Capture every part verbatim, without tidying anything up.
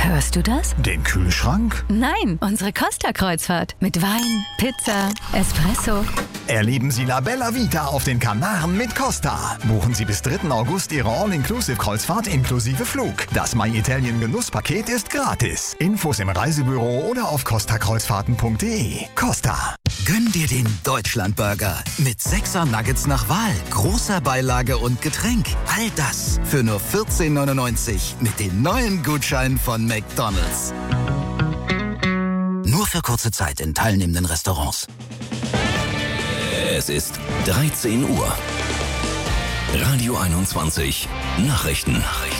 Hörst du das? Den Kühlschrank? Nein, unsere Costa-Kreuzfahrt. Mit Wein, Pizza, Espresso. Erleben Sie La Bella Vita auf den Kanaren mit Costa. Buchen Sie bis dritten August Ihre All-Inclusive-Kreuzfahrt inklusive Flug. Das My Italien Genusspaket ist gratis. Infos im Reisebüro oder auf costa kreuzfahrten punkt de. Costa. Gönn dir den Deutschlandburger mit sechser Nuggets nach Wahl, großer Beilage und Getränk. All das für nur vierzehn neunundneunzig mit den neuen Gutscheinen von McDonald's. Nur für kurze Zeit in teilnehmenden Restaurants. Es ist dreizehn Uhr. Radio einundzwanzig Nachrichten. Nachrichten.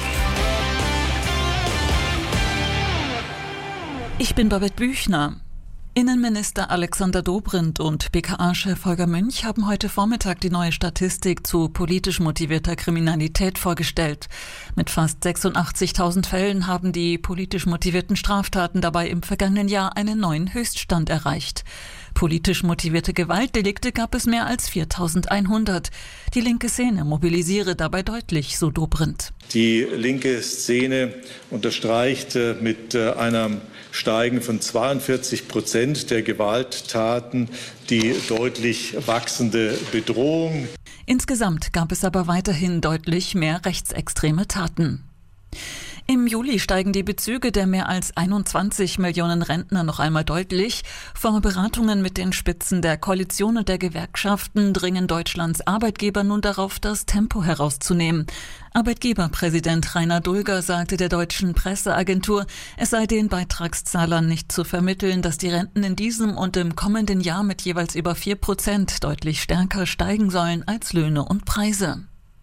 Ich bin Babette Büchner. Innenminister Alexander Dobrindt und B K A-Chef Holger Münch haben heute Vormittag die neue Statistik zu politisch motivierter Kriminalität vorgestellt. Mit fast sechsundachtzigtausend Fällen haben die politisch motivierten Straftaten dabei im vergangenen Jahr einen neuen Höchststand erreicht. Politisch motivierte Gewaltdelikte gab es mehr als viertausendeinhundert. Die linke Szene mobilisiere dabei deutlich, so Dobrindt. Die linke Szene unterstreicht mit einem Steigen von zweiundvierzig Prozent der Gewalttaten die deutlich wachsende Bedrohung. Insgesamt gab es aber weiterhin deutlich mehr rechtsextreme Taten. Im Juli steigen die Bezüge der mehr als einundzwanzig Millionen Rentner noch einmal deutlich. Vor Beratungen mit den Spitzen der Koalition und der Gewerkschaften dringen Deutschlands Arbeitgeber nun darauf, das Tempo herauszunehmen. Arbeitgeberpräsident Rainer Dulger sagte der deutschen Presseagentur, es sei den Beitragszahlern nicht zu vermitteln, dass die Renten in diesem und im kommenden Jahr mit jeweils über vier Prozent deutlich stärker steigen sollen als Löhne und Preise.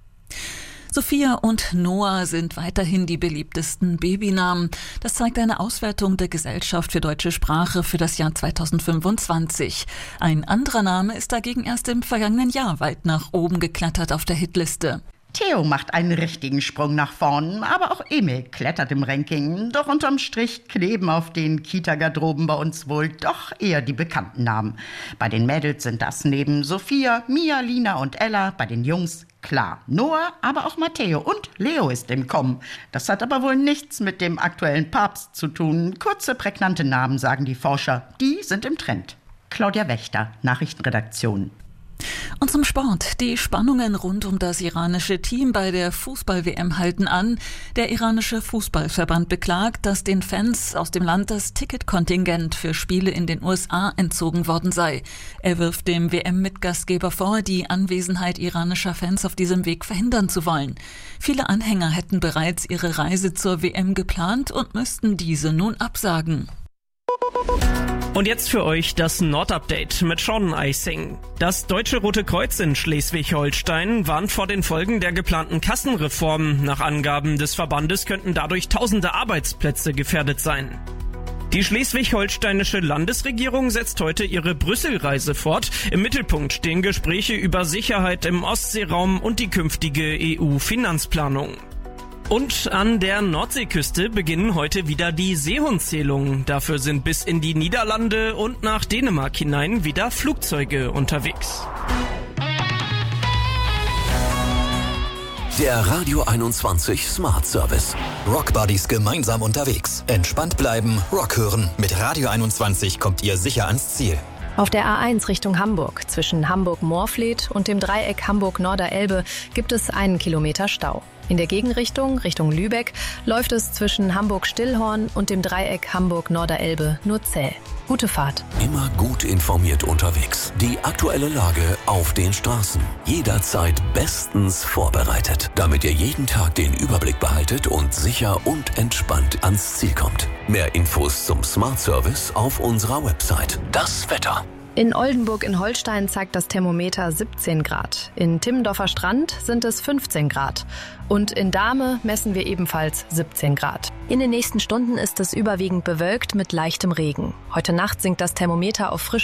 Sophia und Noah sind weiterhin die beliebtesten Babynamen. Das zeigt eine Auswertung der Gesellschaft für deutsche Sprache für das Jahr zweitausendfünfundzwanzig. Ein anderer Name ist dagegen erst im vergangenen Jahr weit nach oben geklettert auf der Hitliste. Theo macht einen richtigen Sprung nach vorn, aber auch Emil klettert im Ranking. Doch unterm Strich kleben auf den Kita-Garderoben bei uns wohl doch eher die bekannten Namen. Bei den Mädels sind das neben Sophia, Mia, Lina und Ella, bei den Jungs klar Noah, aber auch Matteo und Leo ist im Kommen. Das hat aber wohl nichts mit dem aktuellen Papst zu tun. Kurze, prägnante Namen, sagen die Forscher, die sind im Trend. Claudia Wächter, Nachrichtenredaktion. Und zum Sport. Die Spannungen rund um das iranische Team bei der Fußball-W M halten an. Der iranische Fußballverband beklagt, dass den Fans aus dem Land das Ticketkontingent für Spiele in den U S A entzogen worden sei. Er wirft dem W M-Mitgastgeber vor, die Anwesenheit iranischer Fans auf diesem Weg verhindern zu wollen. Viele Anhänger hätten bereits ihre Reise zur W M geplant und müssten diese nun absagen. Und jetzt für euch das Nordupdate mit Sean Eising. Das Deutsche Rote Kreuz in Schleswig-Holstein warnt vor den Folgen der geplanten Kassenreform. Nach Angaben des Verbandes könnten dadurch tausende Arbeitsplätze gefährdet sein. Die schleswig-holsteinische Landesregierung setzt heute ihre Brüsselreise fort. Im Mittelpunkt stehen Gespräche über Sicherheit im Ostseeraum und die künftige E U-Finanzplanung. Und an der Nordseeküste beginnen heute wieder die Seehundzählungen. Dafür sind bis in die Niederlande und nach Dänemark hinein wieder Flugzeuge unterwegs. Der Radio einundzwanzig Smart Service. Rock Buddies gemeinsam unterwegs. Entspannt bleiben, Rock hören. Mit Radio einundzwanzig kommt ihr sicher ans Ziel. Auf der A eins Richtung Hamburg, zwischen Hamburg-Moorfleet und dem Dreieck Hamburg-Norderelbe, gibt es einen Kilometer Stau. In der Gegenrichtung, Richtung Lübeck, läuft es zwischen Hamburg-Stillhorn und dem Dreieck Hamburg-Norderelbe nur zäh. Gute Fahrt. Immer gut informiert unterwegs. Die aktuelle Lage auf den Straßen. Jederzeit bestens vorbereitet, damit ihr jeden Tag den Überblick behaltet und sicher und entspannt ans Ziel kommt. Mehr Infos zum Smart Service auf unserer Website. Das Wetter. In Oldenburg in Holstein zeigt das Thermometer siebzehn Grad. In Timmendorfer Strand sind es fünfzehn Grad. Und in Dahme messen wir ebenfalls siebzehn Grad. In den nächsten Stunden ist es überwiegend bewölkt mit leichtem Regen. Heute Nacht sinkt das Thermometer auf frisch